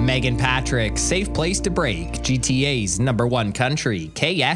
Megan Patrick, safe place to break. GTA's number one country,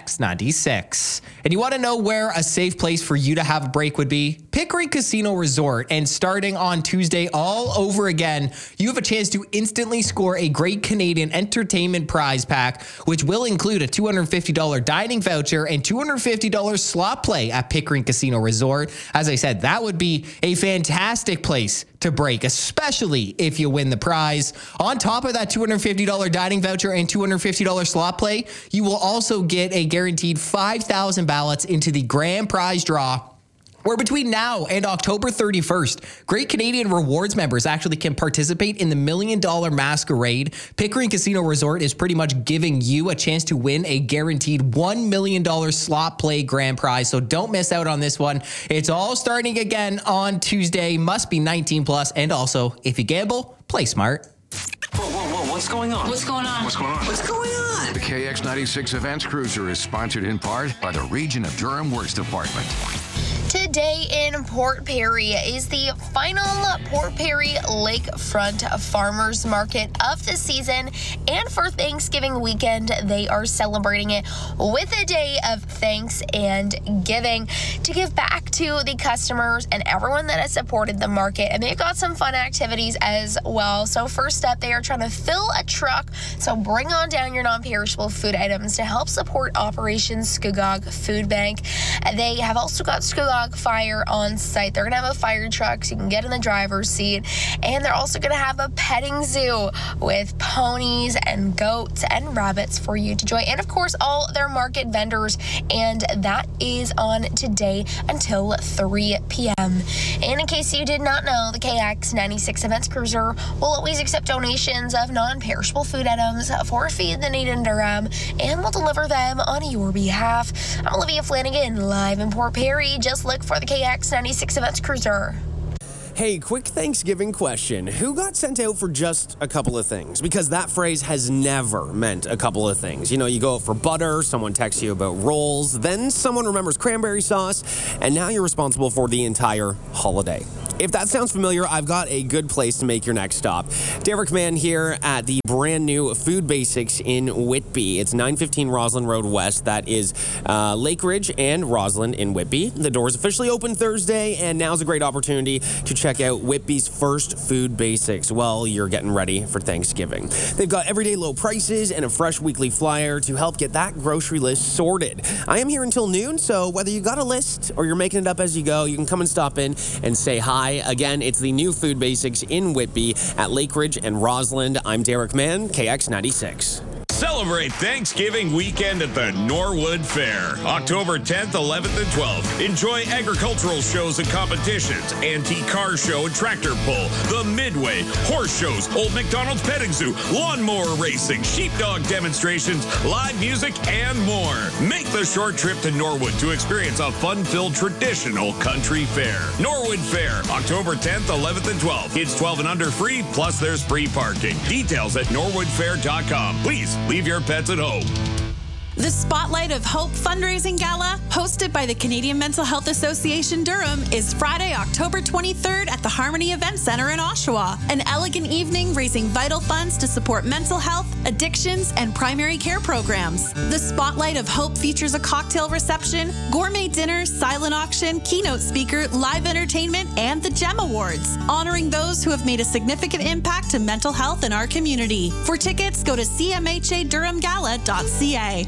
KX96. And you want to know where a safe place for you to have a break would be? Pickering Casino Resort. And starting on Tuesday all over again, you have a chance to instantly score a Great Canadian Entertainment prize pack, which will include a $250 dining voucher and $250 slot play at Pickering Casino Resort. As I said, that would be a fantastic place to break, especially if you win the prize. On top of that $250 dining voucher and $250 slot play, you will also get a guaranteed 5,000 ballots into the grand prize draw, where between now and October 31st, Great Canadian Rewards members actually can participate in the $1 Million Masquerade. Pickering Casino Resort is pretty much giving you a chance to win a guaranteed $1 million slot play grand prize. So don't miss out on this one. It's all starting again on Tuesday. Must be 19 plus. And also, if you gamble, play smart. Whoa, what's going on? What's going on? What's going on? What's going on? The KX96 Events Cruiser is sponsored in part by the Region of Durham Works Department. Today in Port Perry is the final Port Perry Lakefront Farmers Market of the season, and for Thanksgiving weekend, they are celebrating it with a day of thanks and giving to give back to the customers and everyone that has supported the market, and they've got some fun activities as well. So first up, they are trying to fill a truck, so bring on down your non-perishable food items to help support Operation Scugog Food Bank. They have also got Scugog Fire on site. They're gonna have a fire truck so you can get in the driver's seat, and they're also gonna have a petting zoo with ponies and goats and rabbits for you to enjoy, and of course all their market vendors, and that is on today until 3 p.m. And in case you did not know, the KX96 Events Cruiser will always accept donations of non-perishable food items for Feed the Need in Durham, and will deliver them on your behalf. I'm Olivia Flanagan, live in Port Perry. Just look for the KX96 Events Cruiser. Hey, quick Thanksgiving question. Who got sent out for just a couple of things? Because that phrase has never meant a couple of things. You know, you go out for butter, someone texts you about rolls, then someone remembers cranberry sauce, and now you're responsible for the entire holiday. If that sounds familiar, I've got a good place to make your next stop. Derek Mann here at the brand new Food Basics in Whitby. It's 915 Roslyn Road West. That is Lake Ridge and Roslyn in Whitby. The doors officially open Thursday, and now's a great opportunity to check out Whitby's first Food Basics while you're getting ready for Thanksgiving. They've got everyday low prices and a fresh weekly flyer to help get that grocery list sorted. I am here until noon, so whether you got a list or you're making it up as you go, you can come and stop in and say hi. Again, it's the new Food Basics in Whitby at Lake Ridge and Roslyn. I'm Derek Mann, KX96. Celebrate Thanksgiving weekend at the Norwood Fair, October 10th, 11th, and 12th. Enjoy agricultural shows and competitions, antique car show and tractor pull, the Midway, horse shows, Old McDonald's Petting Zoo, lawnmower racing, sheepdog demonstrations, live music, and more. Make the short trip to Norwood to experience a fun-filled traditional country fair. Norwood Fair, October 10th, 11th, and 12th. Kids 12 and under free, plus there's free parking. Details at norwoodfair.com. Please leave your pets at home. The Spotlight of Hope fundraising gala, hosted by the Canadian Mental Health Association Durham, is Friday, October 23rd at the Harmony Event Center in Oshawa. An elegant evening raising vital funds to support mental health, addictions, and primary care programs. The Spotlight of Hope features a cocktail reception, gourmet dinner, silent auction, keynote speaker, live entertainment, and the GEM Awards, honoring those who have made a significant impact to mental health in our community. For tickets, go to cmhadurhamgala.ca.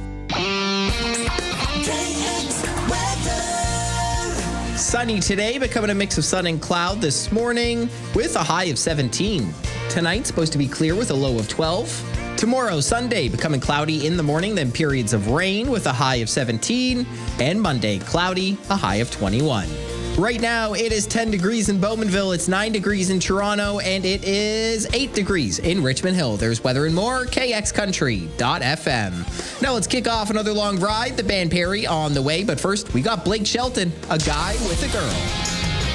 Sunny today, becoming a mix of sun and cloud this morning with a high of 17. Tonight, supposed to be clear with a low of 12. Tomorrow, Sunday, becoming cloudy in the morning, then periods of rain with a high of 17. And Monday, cloudy, a high of 21. Right now, it is 10 degrees in Bowmanville, it's 9 degrees in Toronto, and it is 8 degrees in Richmond Hill. There's weather and more, kxcountry.fm. Now let's kick off another long ride, the band Perry on the way, but first, we got Blake Shelton, A Guy with a Girl.